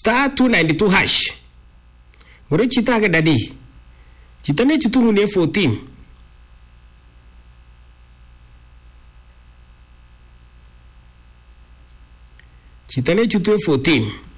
*292 hash were chita ga dadi chitane chitunu ne 14 chitane chitue 14